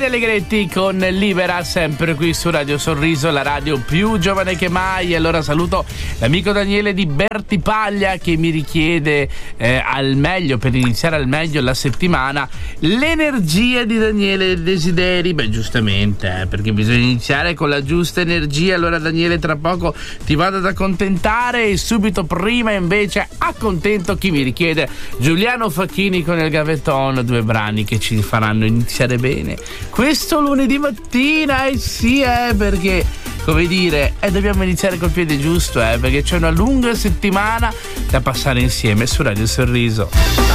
Giovanni Allegretti con Libera, sempre qui su Radio Sorriso, la radio più giovane che mai. Allora saluto l'amico Daniele di Bertipaglia che mi richiede al meglio, per iniziare al meglio la settimana, l'energia di Daniele Desideri. Beh, giustamente, perché bisogna iniziare con la giusta energia. Allora Daniele, tra poco ti vado ad accontentare e subito prima invece accontento chi mi richiede Giuliano Facchini con il Gaveton, due brani che ci faranno iniziare bene questo lunedì mattina. Sì, perché come dire, dobbiamo iniziare col piede giusto, perché c'è una lunga settimana da passare insieme su Radio Sorriso.